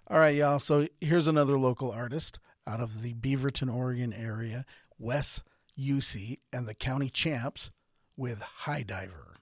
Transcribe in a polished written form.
All right, y'all. So here's another local artist out of the Beaverton, Oregon area, Wes UC and the County Champs with High Diver.